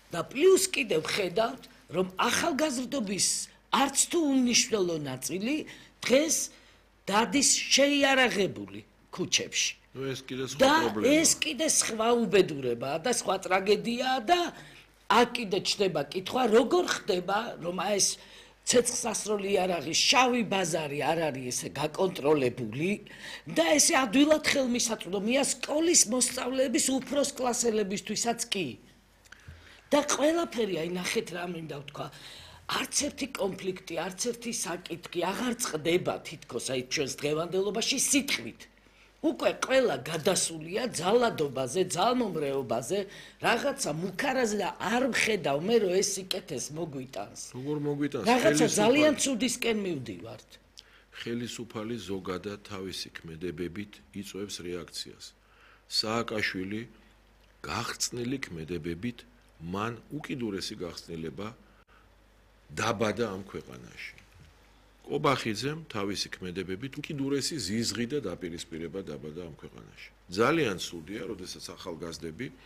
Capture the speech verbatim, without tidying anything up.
და პლუს კიდევ ხედავთ, რომ ახალგაზრდობის არც თუ უნიშნელო ნაწილი დღეს დადის შეიარაღებული ქუჩებში. ნუ ეს კიდე სხვა და პრობლემაა. ეს კიდე სხვა უბედურებაა და სხვა ტრაგედიაა და აქ კიდე ჩდება კითხვა, როგორ ხდება, რომ აი ეს ცეცხლსასროლი იარაღის შავი ბაზარი არ არის ესე გაკონტროლებული და ესე ადვილად ხელმისაწვდომია სკოლის მოსწავლეების უფროს კლასელებისთვისაც კი. და ყველაფერი აი ნახეთ რა მინდა ვთქვა. არც ერთი კონფლიქტი, არც ერთი საკითხი აღარ წყდება თითქოს აი ჩვენს დღევანდელობაში სიტყვით. უკვე ყველა გადასულია ძალადობაზე, ძალმომრეობაზე, რაღაცა მუქარაზე და არ მხედავ მე რომ ეს სიკეთეს მოგვიტანს. როგორ მოგვიტანს? რაღაცა ძალიან ცუდისკენ მივდივართ. ხელისუფალი ზოგადად თავისი ქმედებებით იწვევს რეაქციას. სააკაშვილი გაღწნილი ქმედებებით მან უკიდურესი გახსნილება დაბადა ამ ქვეყანაში. კობახიძემ თავისი ქმედებებით უკიდურესი ზიზღი და დაპირისპირება დაბადა ამ ქვეყანაში. ძალიან ცუდია, როდესაც ახალგაზრდები